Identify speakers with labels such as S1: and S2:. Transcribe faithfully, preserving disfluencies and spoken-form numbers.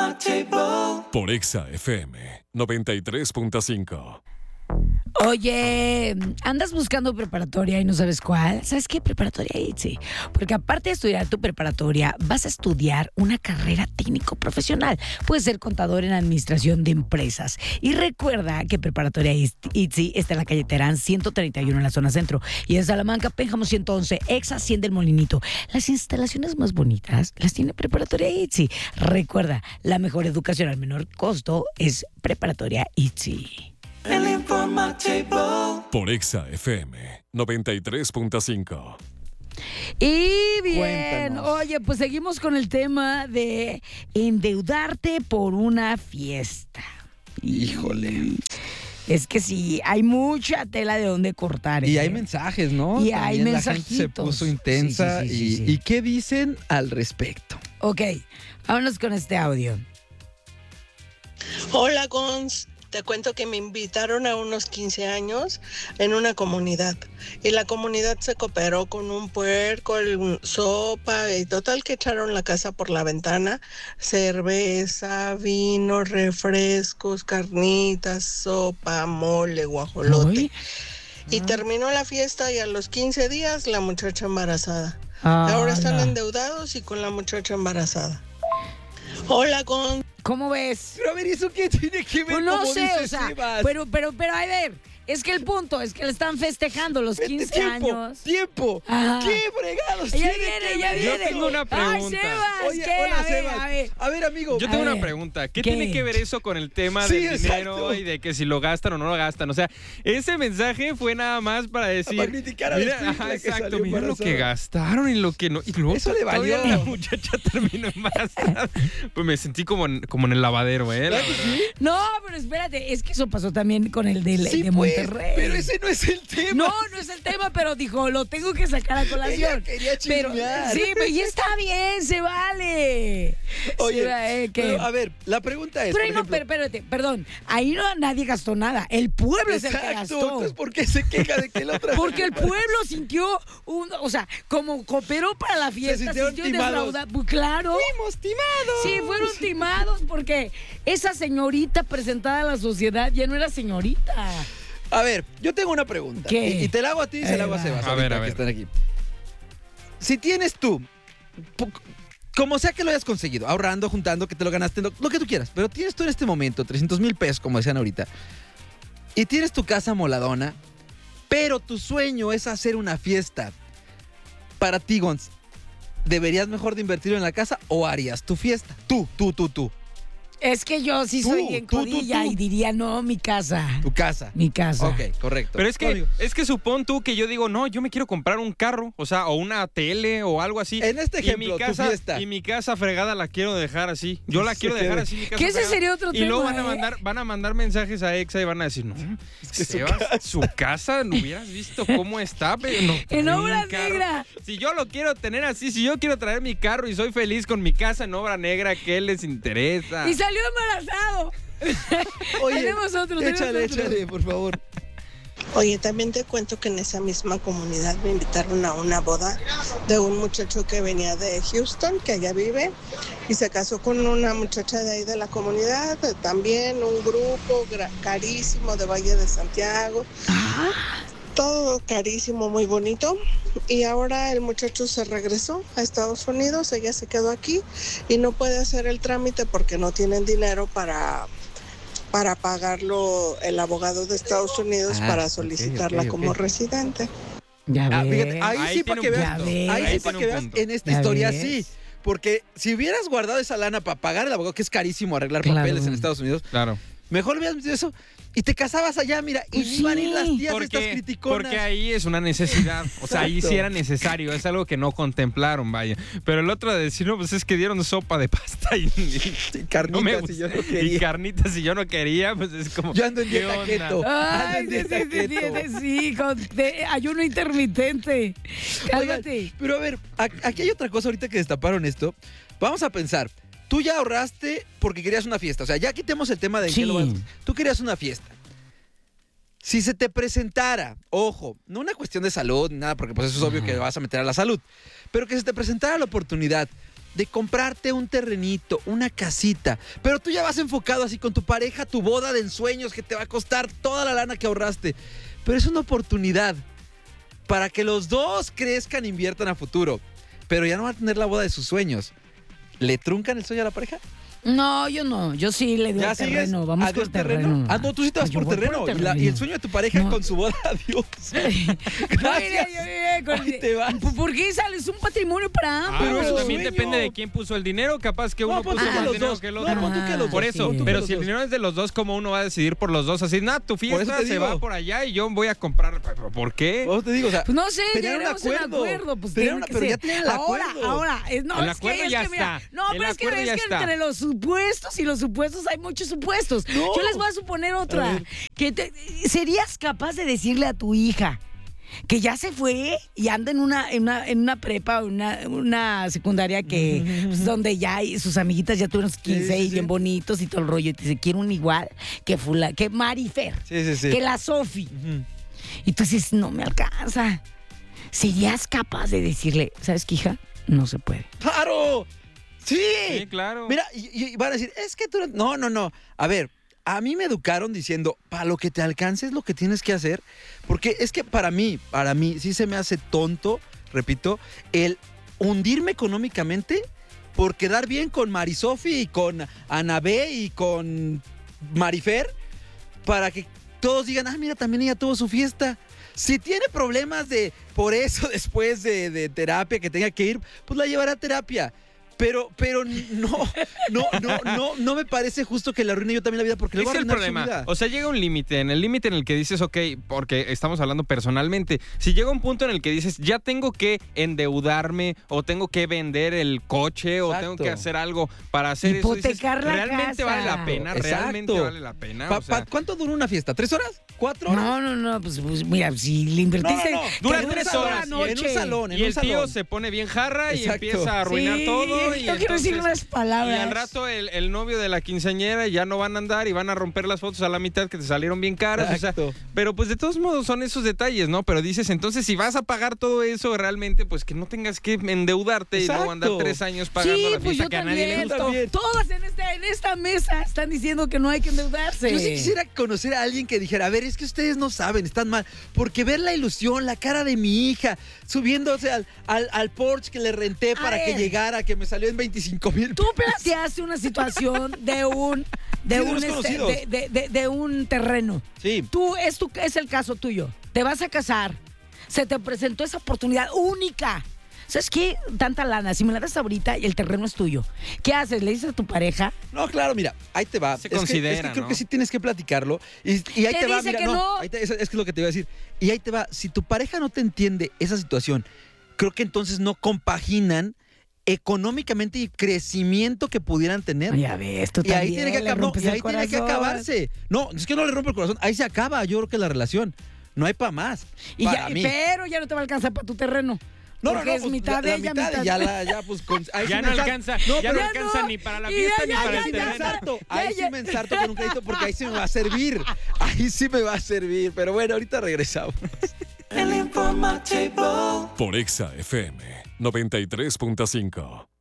S1: Por Exa F M noventa y tres punto cinco.
S2: Oye, ¿andas buscando preparatoria y no sabes cuál? ¿Sabes qué? Preparatoria I T S E. Porque aparte de estudiar tu preparatoria, vas a estudiar una carrera técnico-profesional. Puedes ser contador en administración de empresas. Y recuerda que Preparatoria I T S E está en la calle Terán ciento treinta y uno en la zona centro. Y en Salamanca, Pénjamo ciento once, Exa cien del Molinito. Las instalaciones más bonitas las tiene Preparatoria I T S E. Recuerda, la mejor educación al menor costo es Preparatoria I T S E.
S3: El informativo.
S1: Por Exa F M noventa y tres punto cinco.
S2: Y bien,
S4: Cuéntanos.
S2: oye, pues seguimos con el tema de endeudarte por una fiesta.
S4: Híjole.
S2: Es que sí, hay mucha tela de donde cortar.
S4: Y
S2: ¿eh?
S4: hay mensajes, ¿no?
S2: Y hay
S4: También la gente se
S2: mensajitos.
S4: puso intensa.
S2: Sí, sí, sí,
S4: y,
S2: sí, sí.
S4: ¿Y qué dicen al respecto?
S2: Ok, vámonos con este audio.
S5: Hola, Gons. Te cuento que me invitaron a unos quince años en una comunidad y la comunidad se cooperó con un puerco, el- sopa y total que echaron la casa por la ventana, cerveza, vino, refrescos, carnitas, sopa, mole, guajolote.
S2: Ay.
S5: Y terminó la fiesta y a los quince días la muchacha embarazada.
S2: Ah,
S5: Ahora están
S2: la-
S5: endeudados y con la muchacha embarazada. Hola, Gons.
S2: ¿Cómo ves?
S4: Pero a ver, ¿eso qué tiene que ver?
S2: Pues no
S4: como
S2: sé,
S4: dice
S2: o sea,
S4: Sebas?
S2: pero, pero, pero, a ver, es que el punto es que le están festejando los
S4: Vete,
S2: quince
S4: tiempo,
S2: años.
S4: Tiempo.
S2: Ajá.
S4: ¿Qué fregados
S2: Ya
S4: tiene
S2: viene,
S4: que
S2: ya
S4: ver?
S2: viene.
S6: Yo tengo una
S2: Ay,
S6: pregunta.
S2: Sebas,
S4: Oye,
S2: ¿qué?
S4: hola,
S2: a ver,
S4: Sebas.
S2: a ver.
S4: A ver, amigo.
S6: Yo
S2: A
S6: tengo
S2: ver,
S6: una pregunta. ¿Qué,
S2: ¿qué?
S6: tiene que ver eso con el tema
S4: Sí,
S6: del dinero
S4: exacto.
S6: y de que si lo gastan o no lo gastan? O sea, ese mensaje fue nada más para decir...
S4: Para criticar a la
S6: mira,
S4: escuincla
S6: ajá,
S4: que
S6: exacto,
S4: salió
S6: mira lo
S4: embarazada.
S6: que gastaron y lo que no... Y luego
S4: Eso le
S6: todavía
S4: valió.
S6: la muchacha terminó embarazada. Pues me sentí como en, como en el lavadero, ¿eh? La
S4: ¿Verdad que
S6: verdad.
S4: sí?
S2: No, pero espérate, es que eso pasó también con el de,
S4: Sí,
S2: de
S4: pues,
S2: Monterrey.
S4: pero ese no es el tema.
S2: No, no es el tema, pero dijo, lo tengo que sacar a colación.
S4: Ella quería
S2: pero
S4: chismear.
S2: sí, pero y está bien, se vale.
S4: Oye,
S2: Sí, va, eh, que-
S4: pero, a ver, la pregunta es,
S2: Pero
S4: por
S2: ahí no,
S4: ejemplo,
S2: pero, espérate, perdón, ahí no nadie gastó nada, el pueblo es el que
S4: exacto,
S2: gastó.
S4: entonces ¿por qué se queja de que el otro?
S2: Porque el pueblo sintió, un, o sea, como cooperó para la fiesta,
S4: sintieron
S2: sintió
S4: timados.
S2: defraudado. Pues claro.
S4: Fuimos timados.
S2: Sí, fueron timados porque esa señorita presentada a la sociedad ya no era señorita.
S4: A ver, yo tengo una pregunta.
S2: ¿Qué?
S4: Y, y te la hago a ti y se
S2: Ahí
S4: la hago a
S2: va.
S4: Sebas.
S6: A
S4: ahorita
S6: ver, a
S4: que
S6: ver.
S4: están aquí. Si tienes tú, po- como sea que lo hayas conseguido, ahorrando, juntando, que te lo ganaste, lo, lo que tú quieras, pero tienes tú en este momento trescientos mil pesos, como decían ahorita, y tienes tu casa moladona, pero tu sueño es hacer una fiesta. Para ti, Gonz, ¿deberías mejor de invertirlo en la casa o harías tu fiesta? Tú, tú, tú, tú.
S2: Es que yo sí
S4: Tú,
S2: soy bien
S4: tú, tú,
S2: codilla
S4: tú.
S2: y diría, no, mi casa.
S4: Tu casa.
S2: Mi casa.
S4: Ok, correcto.
S6: Pero es
S4: Tú, amigo.
S6: que, es que supón tú que yo digo, no, yo me quiero comprar un carro, o sea, o una tele o algo así.
S4: En este
S6: Y
S4: ejemplo,
S6: mi casa,
S4: tu fiesta.
S6: Y mi casa fregada la quiero dejar así. Yo la
S4: Se
S6: quiero dejar
S4: quede.
S6: así, mi casa
S2: Que ese
S6: fregada.
S2: sería otro
S6: Y luego
S2: tema,
S6: van a
S2: ¿eh?
S6: mandar, van a mandar mensajes a Exa y van a decir, no, es
S4: que su
S6: Sebas, su casa, no hubieras visto cómo está, pero no,
S2: En
S6: trae
S2: obra
S6: un carro.
S2: negra.
S6: Si yo lo quiero tener así, si yo quiero traer mi carro y soy feliz con mi casa en obra negra, ¿qué les interesa?
S2: Y salió embarazado.
S4: Oye,
S2: tenemos otro, tenemos
S4: échale,
S2: otro.
S4: échale, por favor.
S5: Oye, también te cuento que en esa misma comunidad me invitaron a una boda de un muchacho que venía de Houston, que allá vive, y se casó con una muchacha de ahí de la comunidad, eh, también un grupo gra- carísimo de Valle de Santiago, todo carísimo, muy bonito, y ahora el muchacho se regresó a Estados Unidos, ella se quedó aquí y no puede hacer el trámite porque no tienen dinero para... para pagarlo el abogado de Estados Unidos
S4: Ah,
S5: para
S4: ok,
S5: solicitarla
S4: ok,
S5: como
S4: ok.
S5: residente.
S2: Ya
S4: Ah,
S2: ves.
S4: fíjate, ahí
S6: Ahí
S4: sí para
S6: tiene
S4: que
S6: un
S4: veas,
S2: punto.
S4: ahí
S2: Ahí
S4: sí
S6: tiene
S4: para
S6: un
S4: que veas
S6: punto.
S4: en esta
S2: Ya
S4: historia
S2: ves.
S4: sí, porque si hubieras guardado esa lana para pagar el abogado, que es carísimo arreglar
S2: Claro.
S4: papeles en Estados Unidos,
S6: Claro.
S4: mejor hubieras metido eso y te casabas allá, mira, y
S2: Pues
S4: ni iban a ir
S2: sí.
S4: las tías estas
S6: Porque,
S4: criticonas.
S6: porque ahí es una necesidad. O sea, ahí sí
S4: Exacto.
S6: era necesario. Es algo que no contemplaron, vaya. Pero el otro de decir, no, pues es que dieron sopa de pasta y, y-
S4: Sí,
S6: no
S4: carnitas
S6: me
S4: y
S6: gusta.
S4: yo no
S6: Y
S4: quería.
S6: carnitas y yo no quería, pues es como.
S4: Yo ando en
S6: ¿qué
S4: dieta
S6: onda?
S4: keto.
S2: Ay,
S4: Ando
S2: sí,
S4: en
S2: sí,
S4: dieta
S2: sí,
S4: keto.
S2: sí, sí, con de- ayuno intermitente. Cálmate.
S4: Oigan, pero a ver, a- aquí hay otra cosa ahorita que destaparon esto. Vamos a pensar. Tú ya ahorraste porque querías una fiesta. O sea, ya quitemos el tema de en
S2: Sí.
S4: qué lo vas- Tú querías una fiesta. Si se te presentara, ojo, no una cuestión de salud, ni nada, porque pues eso es obvio que vas a meter a la salud, pero que se te presentara la oportunidad de comprarte un terrenito, una casita, pero tú ya vas enfocado así con tu pareja, tu boda de ensueños que te va a costar toda la lana que ahorraste. Pero es una oportunidad para que los dos crezcan e inviertan a futuro. Pero ya no van a tener la boda de sus sueños. ¿Le truncan el sueño a la pareja?
S2: No, yo no. Yo sí le doy
S4: ¿Ya
S2: el
S4: sigues?
S2: terreno. Vamos
S4: ¿Adiós
S2: por terreno.
S4: terreno? Ah, no, tú sí te vas
S2: Yo
S4: por
S2: voy
S4: terreno. Y, la- y el sueño de tu pareja
S2: No.
S4: con su boda, adiós.
S2: Yo
S4: Gracias.
S2: iré, yo iré con-
S4: Ahí te vas.
S2: ¿Por qué sales? Un patrimonio para
S6: Ah,
S2: ambos.
S4: pero
S6: pero
S4: es un
S6: también
S4: sueño.
S6: depende de quién puso el dinero. Capaz que uno
S4: No, pon
S6: puso
S4: tú que
S6: más
S4: los
S6: dinero
S4: dos.
S6: que el
S4: No,
S6: otro.
S4: pon tú que los
S6: Por
S4: dos,
S6: eso,
S4: pon tú que
S6: pero
S4: los
S6: si el
S4: dos.
S6: dinero es de los dos, ¿cómo uno va a decidir por los dos? Así, nada, tu
S4: eso
S6: fiesta
S4: te
S6: se
S4: digo.
S6: va por allá y yo voy a comprar. ¿Pero ¿Por qué?
S4: Vos te digo, o sea,
S2: Pues no sé,
S4: tenían un
S2: llegaremos en
S4: acuerdo.
S2: acuerdo. Pues
S4: Tenían
S2: tiene
S4: una-
S2: que
S4: pero
S2: ser.
S4: ya tienen el
S2: ahora,
S4: acuerdo.
S2: Ahora, es, no,
S6: El
S2: es que,
S6: acuerdo
S2: es
S6: ya
S2: que, mira,
S6: está.
S2: no,
S6: El
S2: pero es que,
S6: acuerdo
S2: es
S6: ya
S2: que
S6: está.
S2: entre los supuestos y los supuestos hay muchos supuestos.
S4: No.
S2: Yo les voy a suponer
S4: A
S2: otra.
S4: ver.
S2: Que te- ¿Serías capaz de decirle a tu hija que ya se fue y anda en una, en una, en una prepa o una, una secundaria que pues, donde ya hay- sus amiguitas ya tuvieron sus quince
S4: Sí, sí,
S2: y bien
S4: sí.
S2: bonitos y todo el rollo? Y te dice, quiero un igual que Fula, que Marifer,
S4: Sí, sí, sí.
S2: que la Sofi.
S4: Ujú.
S2: Y tú dices, no me alcanza. ¿Serías capaz de decirle, sabes qué, hija? No se puede.
S4: ¡Claro! ¡Sí!
S6: Sí, claro.
S4: Mira, y, y van a decir, es que tú... No, no, no. A ver, a mí me educaron diciendo, para lo que te alcance es lo que tienes que hacer. Porque es que para mí, para mí, sí se me hace tonto, repito, el hundirme económicamente por quedar bien con Marisofi y con Anabé y con Marifer para que todos digan, ah, mira, también ella tuvo su fiesta. Si tiene problemas de por eso después de, de terapia que tenga que ir, pues la llevará a terapia. Pero, pero no, no, no, no, no me parece justo que le arruine yo también la vida porque le voy
S6: Ese
S4: a
S6: es el
S4: arruinar su
S6: problema.
S4: vida.
S6: O sea, llega un límite, en el límite en el que dices, ok, porque estamos hablando personalmente. Si llega un punto en el que dices, ya tengo que endeudarme, o tengo que vender el coche, o tengo
S4: Exacto.
S6: que hacer algo para hacer eso. dices,
S2: Hipotecar la
S6: ¿realmente
S2: casa.
S6: vale la pena?
S4: Exacto.
S6: ¿Realmente vale la pena?
S4: Pa-
S6: O sea,
S4: pa- ¿Cuánto dura una fiesta? ¿Tres horas? ¿Cuatro horas?
S2: No, no, no, pues, pues, mira, si le invertiste.
S4: No, no, no.
S2: que
S6: Dura
S2: dure
S6: tres
S2: toda
S6: horas,
S2: la
S6: y en
S4: En un
S2: noche.
S4: salón, en
S6: y
S4: un
S6: el tío
S4: salón.
S6: se pone bien jarra y
S4: Exacto.
S6: empieza a arruinar
S2: Sí,
S6: todo. Y
S2: yo quiero decir
S6: entonces-
S2: unas palabras.
S6: Y al rato el, el novio de la quinceañera ya no van a andar y van a romper las fotos a la mitad que te salieron bien caras. O sea,
S4: Exacto.
S6: pero pues de todos modos son esos detalles, ¿no? Pero dices, entonces si vas a pagar todo eso realmente, pues que no tengas que endeudarte y
S4: Exacto.
S6: luego andar tres años pagando
S2: Sí,
S6: la
S2: pues
S6: fiesta
S2: yo
S6: que a nadie le
S2: también.
S6: gusta.
S4: También.
S2: Todas en esta, en esta mesa están diciendo que no hay que endeudarse.
S4: Yo sí quisiera conocer a alguien que dijera, a ver, es que ustedes no saben, están mal. Porque ver la ilusión, la cara de mi hija, subiéndose al, al, al Porsche que le renté
S2: A
S4: para que
S2: ver.
S4: llegara, que me salió en veinticinco mil.
S2: Tú planteaste una situación de un de
S4: Sí, de
S2: un
S4: los
S2: este,
S4: conocidos.
S2: de, de- de- de un terreno.
S4: Sí.
S2: Tú es tu es el caso tuyo. Te vas a casar. Se te presentó esa oportunidad única. ¿Sabes qué? Tanta lana. Si me la das ahorita y el terreno es tuyo. ¿Qué haces? ¿Le dices a tu pareja?
S4: No, claro, mira, ahí te va.
S6: Se
S4: es que-
S6: considera,
S4: es que creo
S6: ¿no?
S4: que sí tienes que platicarlo. Y, y ahí
S2: Te
S4: te, va,
S2: dice
S4: mira,
S2: que
S4: no.
S2: no.
S4: ahí te- es, es que es lo que te iba a decir. Y ahí te va. Si tu pareja no te entiende esa situación, creo que entonces no compaginan económicamente y crecimiento que pudieran tener.
S2: Ya ves, tú
S4: Y ahí
S2: también
S4: tiene que,
S2: le
S4: acab- no,
S2: rompes
S4: y
S2: el
S4: ahí tiene que
S2: corazón.
S4: acabarse. No, es que no le rompe el corazón. Ahí se acaba, yo creo que la relación. No hay para más.
S2: Y
S4: para
S2: ya,
S4: mí.
S2: pero ya no te va a alcanzar para tu terreno.
S4: No, no,
S2: porque
S4: no,
S2: es
S4: pues,
S2: mitad
S4: la,
S2: de
S4: la
S2: ella,
S4: mitad,
S2: mitad
S4: y ya
S2: de-
S4: la, ya pues con, ahí
S6: Ya
S4: sí
S6: no
S4: me ensar-
S6: alcanza,
S4: No,
S6: ya
S4: pero
S6: no alcanza
S2: no.
S6: ni para la
S2: Y
S6: fiesta
S2: ya,
S6: ni
S2: ya,
S6: para
S2: ya,
S6: el
S4: ahí sí me
S2: ya,
S6: terreno.
S4: ensarto,
S2: ya,
S4: ahí
S2: ya.
S4: sí me ensarto con un crédito porque ahí sí me va a servir. Ahí sí me va a servir. Pero bueno, ahorita regresamos.
S3: El informativo.
S1: Por Exa F M noventa y tres punto cinco.